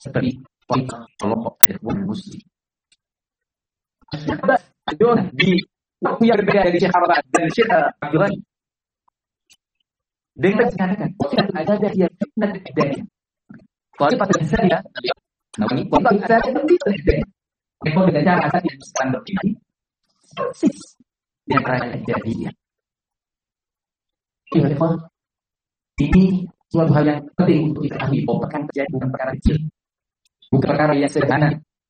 seperti kelompok Ikhwan Muslim. Ada di waktu yang berbeda dari Syekh Harbat dan Syekh Abdul Ghani. Dengan mengatakan, ada dia fitnah dari. Kalau pada dasarnya, namanya kalau dasarnya itu kalau dengan cara asal yang standar ini, persis yang terakhir terjadi. Ini suatu hal yang penting untuk kita ahli bahwa perkara terjadi bukan perkara kecil, bukan perkara yang sederhana.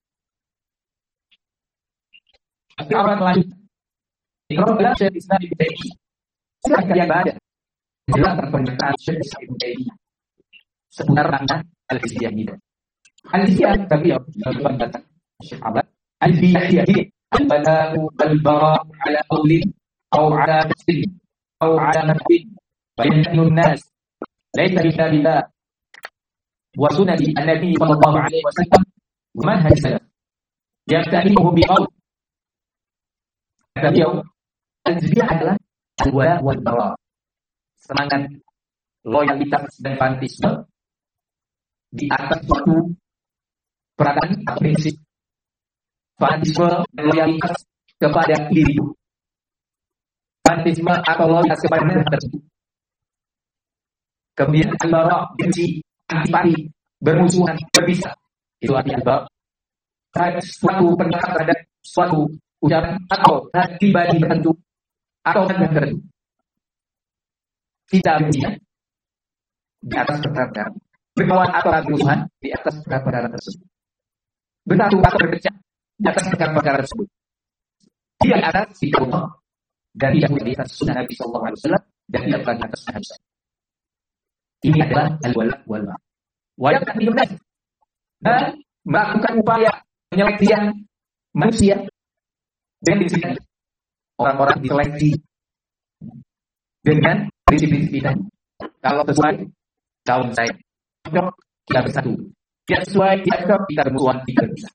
Orang lanjut. Kalau bilang Syekh Islam Ibnu Taimiyah, silakan yang ada. Jelaskan pernyataan Syekh Islam Ibnu Taimiyah seputar makna al-hizbiyah ini. Al-hizbiyah bagi yang datang Syekh Abad, al-hizbiyah ini al-bala'u wal-bara' ala qawlin aw ala nafsin aw ala nafsin bayanun nas laysa bi kitabillah wa sunnati an-nabi sallallahu alaihi wasallam wa manhaj salaf yastanihu bi qawl. Kata beliau, al-hizbiyah adalah al-wala' wal-bara', semangat loyalitas dan fanatisme di atas suatu perasaan atau prinsip, fanatisme dan loyalitas kepada individu, fanatisme atau loyalitas kepada negara tersebut. Kemudian al-bara' benci, antipati, bermusuhan, berpisah. Itu artinya al-bara'. Suatu pendapat terhadap suatu ucapan atau pribadi tertentu atau negara tertentu. Kita bencinya di atas perkara berkawan atau bermusuhan di atas perkara tersebut, bersatu atau berpecah di atas perkara tersebut, tidak atas sikap Allah dan tidak di atas sunnah Nabi Sallallahu Alaihi Wasallam dan tidak di atas hadis. Ini adalah al-wala' wal-bara'. Wajib dibenar dan melakukan upaya penyeleksian manusia dengan disini orang-orang diseleksi dengan prinsip-prinsip kita. Kalau sesuai, kaum saya cocok, kita bersatu. Tidak sesuai, tidak cocok, kita bermusuhan, tidak bisa.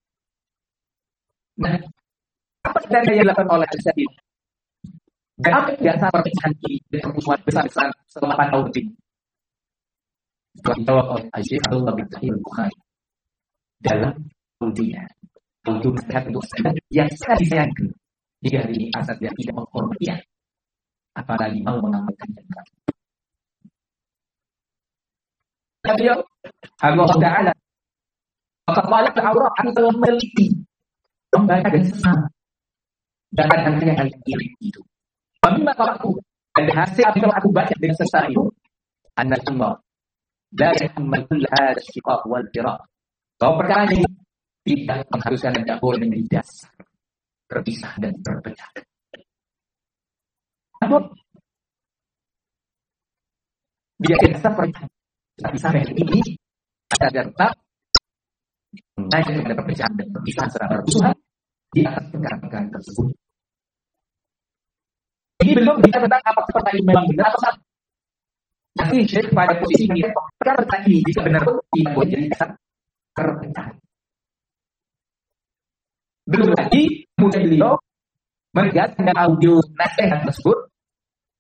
Nah, apa sebenarnya yang dilakukan oleh Al-Syadid? Dan apa dasar perpecahan ini dan permusuhan besar-besaran selama 8 tahun ini? Setelah dijawab oleh Syekh Abdullah bin Sahih Al-Bukhari dalam audinya untuk sehat untuk saya yang sangat disayangkan jika hari ini asal yang tidak menghormatinya, apalagi mau mengamalkan yang baik. Beliau Allah Ta'ala Al-Qadha al-Awraq telah meneliti, membaca dan sesama dan hanya hal yang itu. Apabila aku dan hasil apabila aku baca dengan sesama itu, anak semua la yahmal kull hadha shiqaq wal firaq. Bahwa perkara ini tidak mengharuskan dan tidak boleh menjadi dasar terpisah dan terpecah. Namun dia dasar perpecahan. Tapi sampai ini ada tetap naik kepada perpecahan dan perpisahan secara bermusuhan di atas perkara-perkara tersebut. Ini belum bisa tentang apa perkara ini memang benar atau salah. Tapi Syekh pada posisi ini perkara tadi jika benar tidak boleh jadi dasar perpecahan. Belum lagi kemudian beliau melihat dengan audio nasihat tersebut